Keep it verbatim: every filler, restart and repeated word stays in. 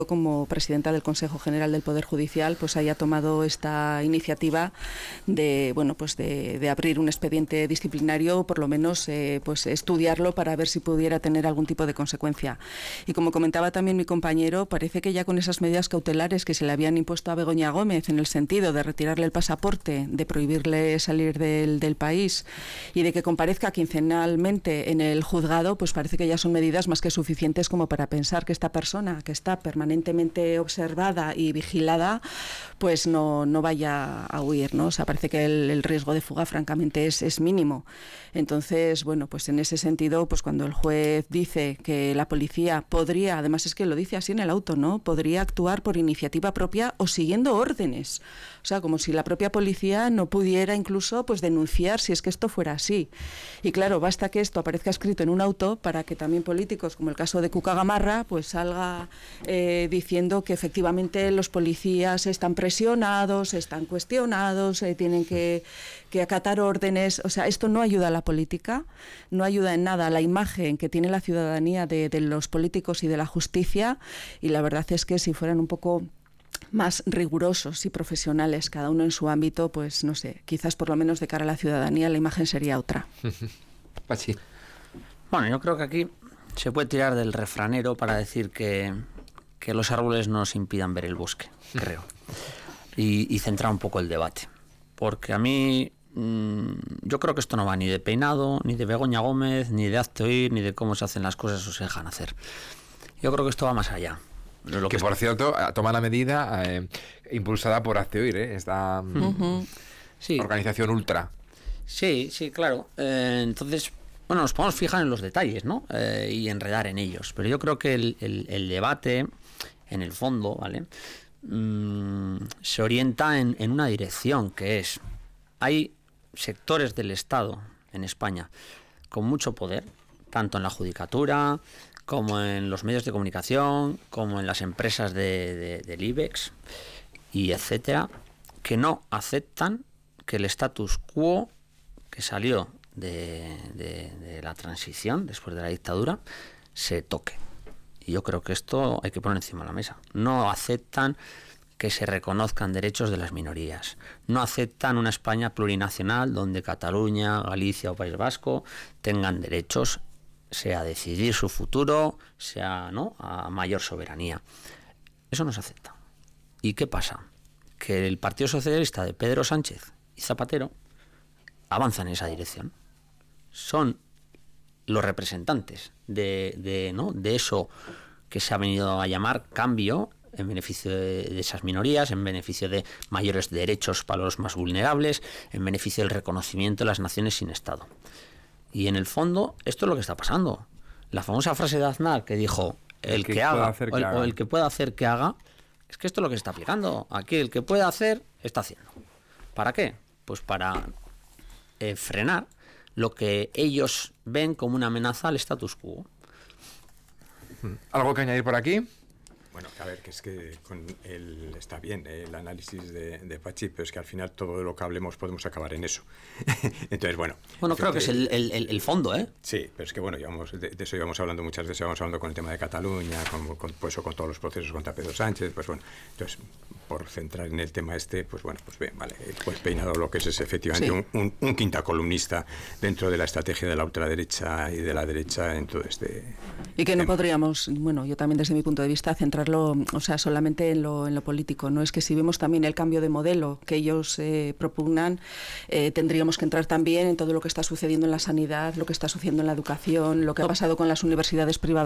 como presidenta del Consejo General del Poder Judicial, pues haya tomado esta iniciativa de, bueno, pues de, de abrir un expediente disciplinario, o por lo menos eh, pues estudiarlo para ver si pudiera tener algún tipo de consecuencia. Y como comentaba también mi compañero, parece que ya con esas medidas cautelares que se le habían impuesto a Begoña Gómez, en el sentido de retirarle el pasaporte, de prohibirle salir del, del país y de que comparezca quincenalmente en el juzgado, pues parece que ya son medidas más que suficientes como para pensar que esta persona que está permanentemente permanentemente observada y vigilada, pues no, no vaya a huir, ¿no? O sea, parece que el, el riesgo de fuga francamente es, es mínimo. Entonces, bueno, pues en ese sentido, pues cuando el juez dice que la policía podría, además es que lo dice así en el auto, ¿no? Podría actuar por iniciativa propia o siguiendo órdenes. O sea, como si la propia policía no pudiera incluso pues denunciar si es que esto fuera así. Y claro, basta que esto aparezca escrito en un auto para que también políticos, como el caso de Cuca Gamarra, pues salga eh, diciendo que efectivamente los policías están presionados, están cuestionados, eh, tienen que, que acatar órdenes. O sea, esto no ayuda a la política, no ayuda en nada a la imagen que tiene la ciudadanía de, de los políticos y de la justicia, y la verdad es que si fueran un poco más rigurosos y profesionales, cada uno en su ámbito, pues no sé, quizás por lo menos de cara a la ciudadanía la imagen sería otra. Pachi. Bueno, yo creo que aquí se puede tirar del refranero para decir que, que los árboles no nos impidan ver el bosque, creo, y, y centrar un poco el debate, porque a mí mmm, yo creo que esto no va ni de peinado, ni de Begoña Gómez, ni de hazte oír, ni de cómo se hacen las cosas o se dejan hacer. Yo creo que esto va más allá. Lo que, que por cierto, toma la medida eh, impulsada por Hazte Oír, ¿eh? Esta uh-huh. sí. organización ultra. Sí, sí, claro. Eh, entonces, bueno, nos podemos fijar en los detalles, ¿no? Eh, y enredar en ellos. Pero yo creo que el, el, el debate, en el fondo, ¿vale? Mm, se orienta en, en una dirección, que es, hay sectores del Estado en España con mucho poder, tanto en la judicatura, como en los medios de comunicación, como en las empresas de, de, del IBEX, y etcétera, que no aceptan que el status quo que salió de, de, de la transición, después de la dictadura, se toque. Y yo creo que esto hay que poner encima de la mesa. No aceptan que se reconozcan derechos de las minorías. No aceptan una España plurinacional donde Cataluña, Galicia o País Vasco tengan derechos, sea a decidir su futuro, sea, ¿no?, a mayor soberanía. Eso no se acepta. ¿Y qué pasa? Que el Partido Socialista de Pedro Sánchez y Zapatero avanzan en esa dirección. Son los representantes de, de, ¿no?, de eso que se ha venido a llamar cambio en beneficio de, de esas minorías, en beneficio de mayores derechos para los más vulnerables, en beneficio del reconocimiento de las naciones sin Estado. Y en el fondo, esto es lo que está pasando. La famosa frase de Aznar que dijo, el, el que, que haga, o el, o el que pueda hacer que haga, es que esto es lo que se está aplicando. Aquí el que pueda hacer, está haciendo. ¿Para qué? Pues para eh, frenar lo que ellos ven como una amenaza al status quo. ¿Algo que añadir por aquí? Bueno, a ver, que es que con el, está bien eh, el análisis de, de Pachi, pero es que al final todo lo que hablemos podemos acabar en eso. Entonces, bueno. Bueno, creo que es el, el, el fondo, ¿eh? Sí, pero es que, bueno, íbamos, de, de eso íbamos hablando muchas veces, íbamos hablando con el tema de Cataluña, con, con, pues, o con todos los procesos contra Pedro Sánchez, pues bueno. Entonces, por centrar en el tema este, pues bueno, pues bien, vale. Pues Peinado lo que es es efectivamente sí. un, un, un quinta columnista dentro de la estrategia de la ultraderecha y de la derecha en todo este. Y que no tema. podríamos, bueno, yo también desde mi punto de vista, centrar o sea, solamente en lo, en lo político, ¿no? Es que si vemos también el cambio de modelo que ellos eh, propugnan, eh, tendríamos que entrar también en todo lo que está sucediendo en la sanidad, lo que está sucediendo en la educación, lo que ha pasado con las universidades privadas